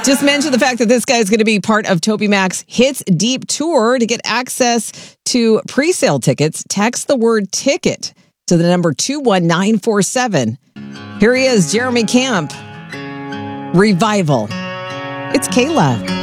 Just mention the fact that this guy is going to be part of TobyMac's Hits Deep Tour. To get access to pre-sale tickets, text the word ticket to the number 21947. Here he is, Jeremy Camp. Revival. It's Kayla.